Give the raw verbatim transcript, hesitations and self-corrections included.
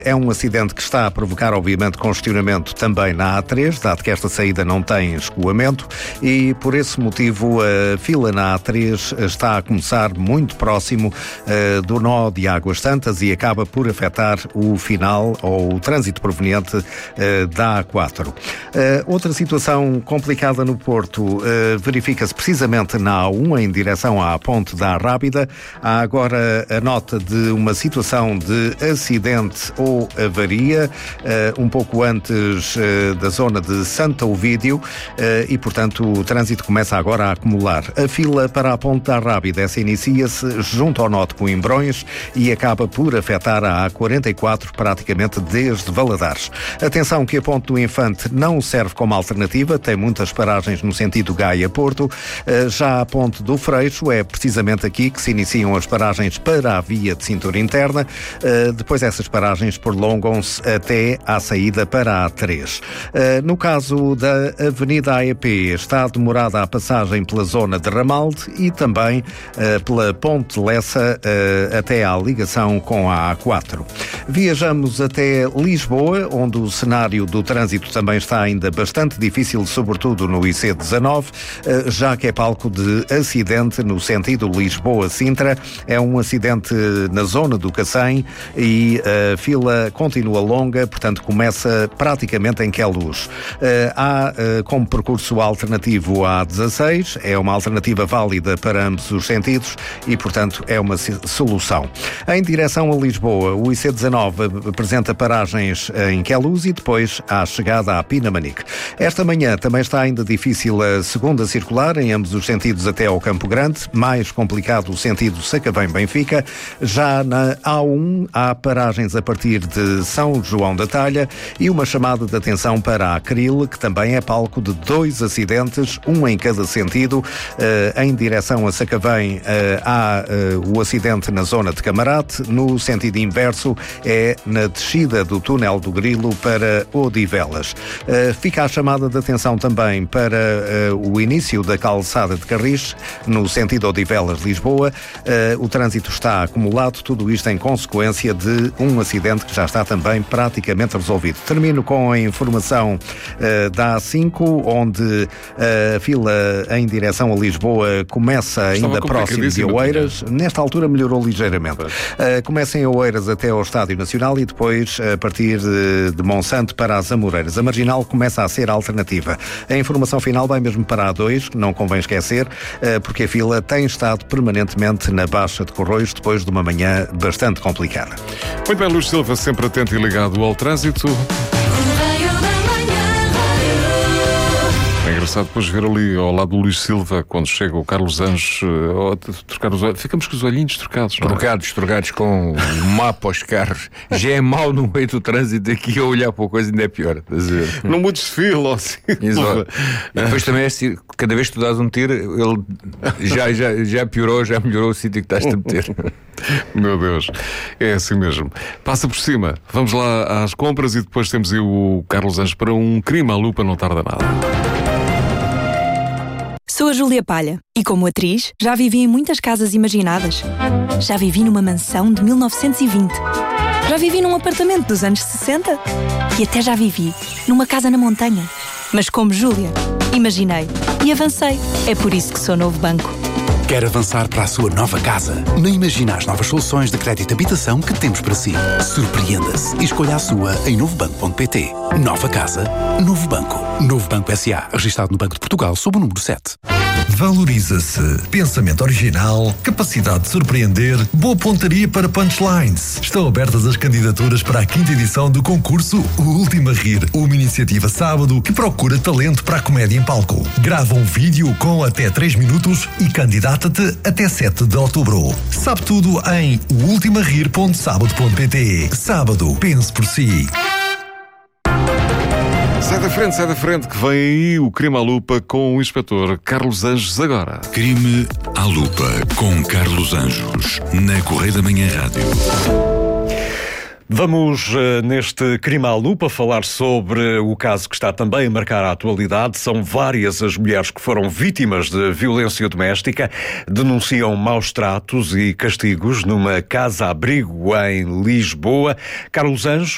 É um acidente que está a provocar, obviamente, congestionamento também na A três, dado que esta saída não tem escoamento e, por esse motivo, a fila na A três está a começar muito próximo uh, do nó de Águas Santas e acaba por afetar o final ou o trânsito proveniente uh, da A quatro. Uh, outra situação complicada no Porto uh, verifica-se precisamente na A um, em direção à ponte da Rábida. Há agora a nota de uma situação de acidente ou avaria, uh, um pouco antes uh, da zona de Santa Ovídio uh, e, portanto, o trânsito começa agora a acumular. A fila para a ponte da Rábida, essa inicia-se junto ao nó de Coimbrões e acaba por afetar a A quarenta e quatro praticamente desde Valadares. Atenção que a ponte do Infante não serve como alternativa, tem muitas paragens no sentido Gaia-Porto. Uh, já a ponte do Freixo é precisamente aqui que se iniciam as paragens para a via de cintura interna. Uh, depois essas paragens prolongam-se até à saída para a A três. Uh, no caso da Avenida A E P, está demorada a passagem pela zona de Ramalde e também uh, pela Ponte Lessa uh, até à ligação com a A quatro. Viajamos até Lisboa, onde o cenário do trânsito também está ainda bastante difícil, sobretudo no I C dezanove, uh, já que é palco de acidente no sentido Lisboa-Sintra. É um acidente na zona do Cacém e a fila continua longa, portanto começa praticamente em Queluz. Uh, há uh, como percurso alternativo a A dezasseis, é uma alternativa válida para ambos os sentidos e, portanto, é uma solução. Em direção a Lisboa, o I C dezanove apresenta paragens em Queluz e depois à chegada à Pinamanique. Esta manhã também está ainda difícil a segunda circular em ambos os sentidos até ao Campo Grande, mais complicado o sentido Sacavém-Benfica. Já na A um há paragens a partir de São João da Talha e uma chamada de atenção para a Acril, que também é palco de dois acidentes, um em cada sentido. Uh, em direção a Sacavém uh, há uh, o acidente na zona de Camarate, no sentido inverso é na descida do túnel do Grilo para Odivelas. Uh, fica a chamada de atenção também para uh, o início da calçada de Carris, no sentido Odivelas-Lisboa. Uh, o trânsito está acumulado, tudo isto em consequência de um acidente que já está também praticamente resolvido. Termino com a informação uh, da A cinco, onde uh, a fila em direção a Lisboa começa Estava ainda próximo de Oeiras. Nesta altura melhorou ligeiramente. Uh, começa em Oeiras até ao Estádio Nacional e depois, a partir de, de Monsanto para as Amoreiras. A Marginal começa a ser a alternativa. A informação final vai mesmo para a A dois, que não convém esquecer, uh, porque a fila tem estado permanentemente na Baixa de Corroios depois de uma manhã bastante complicada. Muito bem, Luís Silva, sempre atento e ligado ao trânsito. É engraçado depois ver ali ao lado do Luís Silva, quando chega o Carlos Anjos, uh, trocar os olhos. Ficamos com os olhinhos trocados, não é? Trocados, trocados com o mapa aos carros. Já é mau no meio do trânsito, aqui a olhar para a coisa ainda é pior. Não mudes de fila, ó Silva. E depois também é assim, cada vez que tu dás um tiro, ele já, já, já piorou, já melhorou o sítio que estás a meter. Meu Deus, é assim mesmo. Passa por cima, vamos lá às compras e depois temos aí o Carlos Anjos para um crime à lupa, não tarda nada. Sou a Júlia Palha e, como atriz, já vivi em muitas casas imaginadas. Já vivi numa mansão de mil novecentos e vinte. Já vivi num apartamento dos anos sessenta. E até já vivi numa casa na montanha. Mas como Júlia, imaginei e avancei. É por isso que sou Novo Banco. Quer avançar para a sua nova casa? Não imagina as novas soluções de crédito habitação que temos para si. Surpreenda-se e escolha a sua em novo banco ponto pt. Nova casa, Novo Banco. Novo Banco S A, registado no Banco de Portugal sob o número sete. Valoriza-se. Pensamento original, capacidade de surpreender, boa pontaria para punchlines. Estão abertas as candidaturas para a quinta edição do concurso O Último a Rir, uma iniciativa sábado que procura talento para a comédia em palco. Grava um vídeo com até três minutos e candidata-te até sete de outubro. Sabe tudo em o último a rir ponto sábado ponto pt. Sábado, pense por si. Sai da frente, sai da frente, que vem aí o Crime à Lupa com o inspetor Carlos Anjos agora. Crime à Lupa com Carlos Anjos, na Correio da Manhã Rádio. Vamos, uh, neste Crime à Lupa, falar sobre o caso que está também a marcar a atualidade. São várias as mulheres que foram vítimas de violência doméstica, denunciam maus tratos e castigos numa casa-abrigo em Lisboa. Carlos Anjos